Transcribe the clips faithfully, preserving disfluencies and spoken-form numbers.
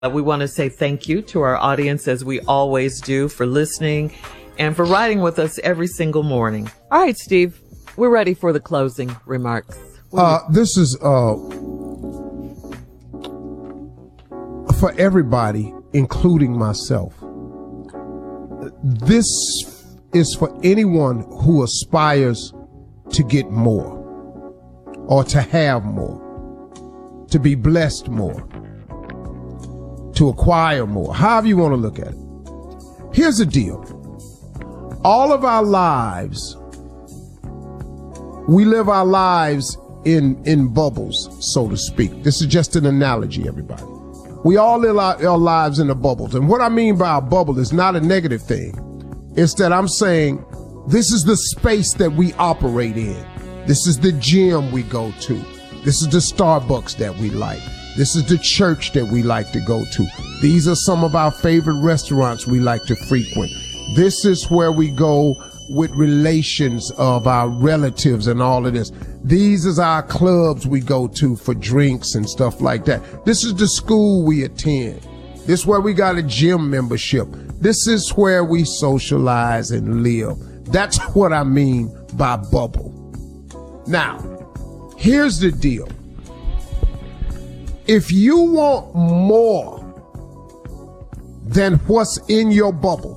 Uh, we want to say thank you to our audience, as we always do, for listening and for riding with us every single morning. All right, Steve, we're ready for the closing remarks. Uh, this is uh, for everybody, including myself. This is for anyone who aspires to get more, or to have more, to be blessed more, to acquire more, however you want to look at it. Here's the deal. All of our lives, we live our lives in, in bubbles, so to speak. This is just an analogy, everybody. We all live our, our lives in the bubbles. And what I mean by a bubble is not a negative thing. It's that I'm saying this is the space that we operate in. This is the gym we go to. This is the Starbucks that we like. This is the church that we like to go to. These are some of our favorite restaurants we like to frequent. This is where we go with relations of our relatives and all of this. These is our clubs we go to for drinks and stuff like that. This is the school we attend. This is where we got a gym membership. This is where we socialize and live. That's what I mean by bubble. Now, here's the deal. If you want more than what's in your bubble,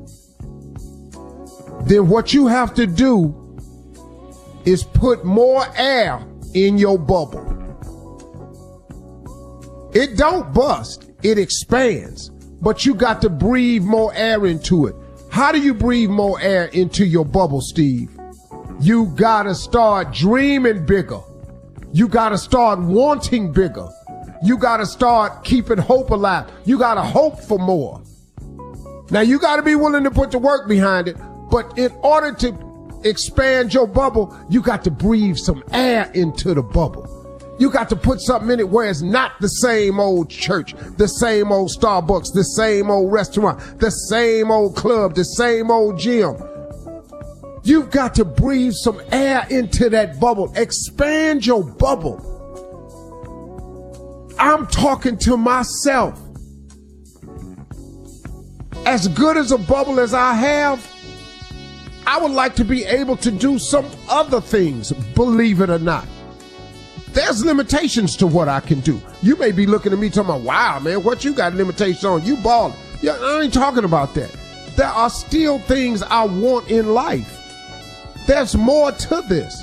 then what you have to do is put more air in your bubble. It don't bust, it expands, but you got to breathe more air into it. How do you breathe more air into your bubble, Steve? You gotta start dreaming bigger. You gotta start wanting bigger. You gotta start keeping hope alive. You gotta hope for more. Now you gotta be willing to put the work behind it, but in order to expand your bubble, you got to breathe some air into the bubble. You got to put something in it where it's not the same old church, the same old Starbucks, the same old restaurant, the same old club, the same old gym. You've got to breathe some air into that bubble. Expand your bubble. I'm talking to myself. As good as a bubble as I have, I would like to be able to do some other things, believe it or not. There's limitations to what I can do. You may be looking at me talking about, wow, man, what you got limitations on? You balling. Yeah, I ain't talking about that. There are still things I want in life. There's more to this.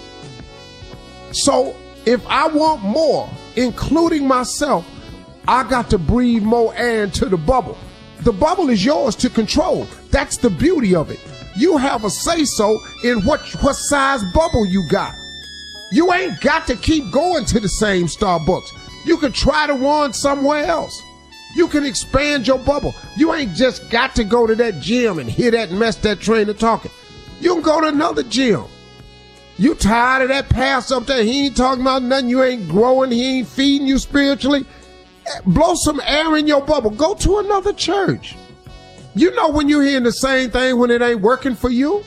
So if I want more, including myself, I got to breathe more air into the bubble. The bubble is yours to control. That's the beauty of it. You have a say-so in what, what size bubble you got. You ain't got to keep going to the same Starbucks. You can try the one somewhere else. You can expand your bubble. You ain't just got to go to that gym and hear that mess that trainer talking. You can go to another gym. You tired of that pastor up there? He ain't talking about nothing. You ain't growing. He ain't feeding you spiritually. Blow some air in your bubble. Go to another church. You know when you're hearing the same thing when it ain't working for you?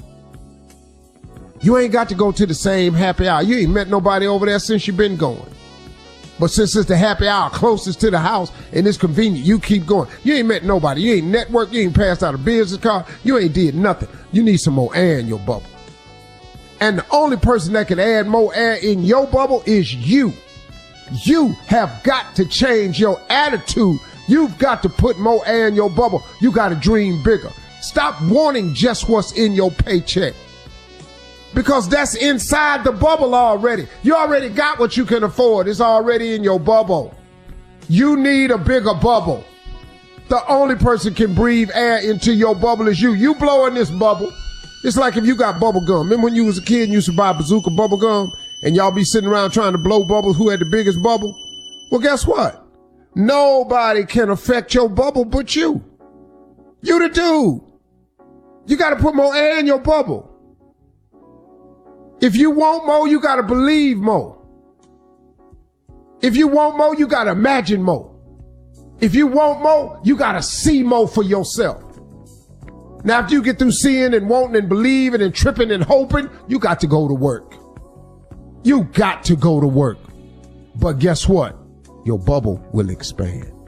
You ain't got to go to the same happy hour. You ain't met nobody over there since you've been going. But since it's the happy hour closest to the house and it's convenient, you keep going. You ain't met nobody. You ain't networked. You ain't passed out a business card. You ain't did nothing. You need some more air in your bubble. And the only person that can add more air in your bubble is you. You have got to change your attitude. You've got to put more air in your bubble. You got to dream bigger. Stop wanting just what's in your paycheck, because that's inside the bubble already. You already got what you can afford. It's already in your bubble. You need a bigger bubble. The only person can breathe air into your bubble is you. You blow in this bubble. It's like if you got bubble gum. Remember when you was a kid and you used to buy bazooka bubble gum and y'all be sitting around trying to blow bubbles? Who had the biggest bubble? Well, guess what? Nobody can affect your bubble but you. You the dude. You got to put more air in your bubble. If you want more, you got to believe more. If you want more, you got to imagine more. If you want more, you got to see more for yourself. Now, after you get through seeing and wanting and believing and tripping and hoping, you got to go to work. You got to go to work. But guess what? Your bubble will expand.